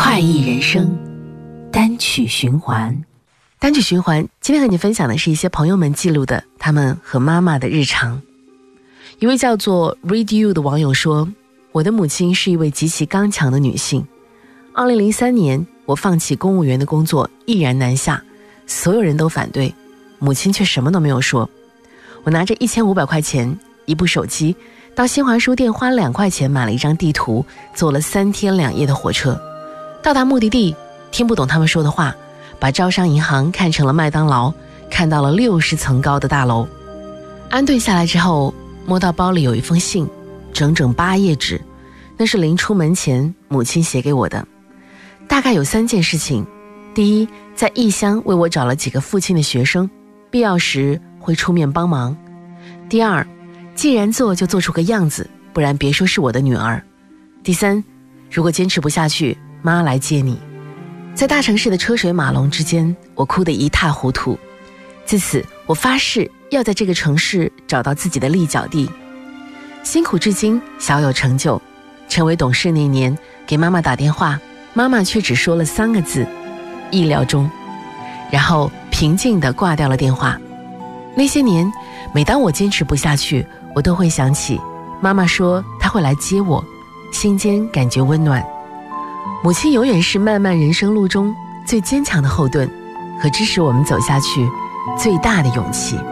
快意人生，单曲循环。 单曲循环，今天和你分享的是一些朋友们记录的他们和妈妈的日常。一位叫做 Read You 的网友说，我的母亲是一位极其刚强的女性。2003年，我放弃公务员的工作，毅然南下，所有人都反对，母亲却什么都没有说。我拿着1500块钱，一部手机，到新华书店花2块钱买了一张地图，坐了3天2夜的火车。到达目的地，听不懂他们说的话，把招商银行看成了麦当劳，看到了60层高的大楼。安顿下来之后，摸到包里有一封信，整整8页纸，那是临出门前母亲写给我的。大概有3件事情：第一，在异乡为我找了几个父亲的学生，必要时会出面帮忙；第二，既然做就做出个样子，不然别说是我的女儿；第三，如果坚持不下去，妈来接你。在大城市的车水马龙之间，我哭得一塌糊涂。自此，我发誓要在这个城市找到自己的立脚地。辛苦至今，小有成就。成为董事那年，给妈妈打电话，妈妈却只说了3个字：意料中。然后平静地挂掉了电话。那些年，每当我坚持不下去，我都会想起妈妈说她会来接我，心间感觉温暖。母亲永远是漫漫人生路中最坚强的后盾，和支持我们走下去最大的勇气。